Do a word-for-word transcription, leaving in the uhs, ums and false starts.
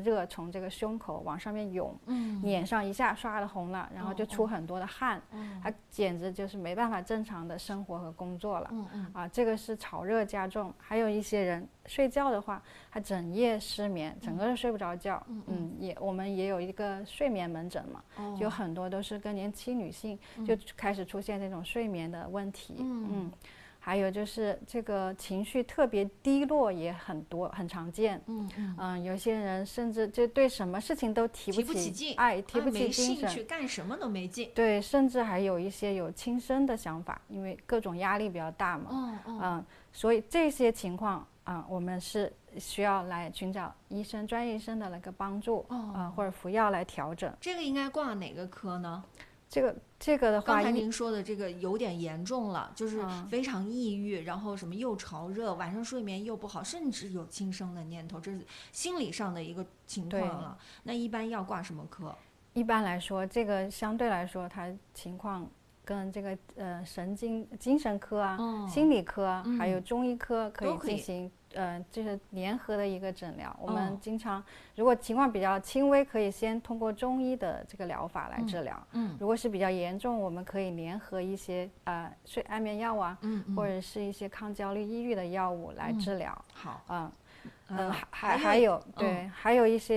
热从这个胸口往上面涌， 嗯， 脸上一下刷的红了，然后就出很多的汗， 哦哦、 他简直就是没办法正常的生活和工作了。 嗯嗯， 啊，这个是潮热加重，还有一些人睡觉的话，他整夜失眠，整个都睡不着觉。 嗯嗯，也我们也有一个睡眠门诊嘛， 哦、 就很多都是更年期女性就开始出现这种睡眠的问题。 嗯。 嗯，还有就是这个情绪特别低落也很多，很常见。 嗯嗯嗯，有些人甚至就对什么事情都提不起， 提不起劲， 哎，提不起精神， 没兴趣，干什么都没劲。 对，甚至还有一些有轻生的想法，因为各种压力比较大嘛。 嗯嗯。 嗯，所以这些情况啊、嗯，我们是需要来寻找医生、专业医生的那个帮助，啊、 哦呃，或者服药来调整。 这个应该挂哪个科呢？ 这个这个的话， 刚才您说的这个有点严重了，就是嗯非常抑郁，然后什么又潮热，晚上睡眠又不好，甚至有轻生的念头，这是心理上的一个情况了。那一般要挂什么科？ 一般来说，这个相对来说，它情况跟这个呃神经精神科啊、 哦、 心理科啊， 嗯、 还有中医科可以可以进行呃就是联合的一个诊疗。我哦、 们经常如果情况比较轻微，可以先通过中医的这个疗法来治疗。 嗯。嗯， 如果是比较严重，我们可以联合一些呃睡安眠药啊， 嗯嗯、 或者是一些抗焦虑、抑郁的药物来治疗。 嗯、好， 嗯嗯， 呃、 还还有对， 嗯、 还有一些。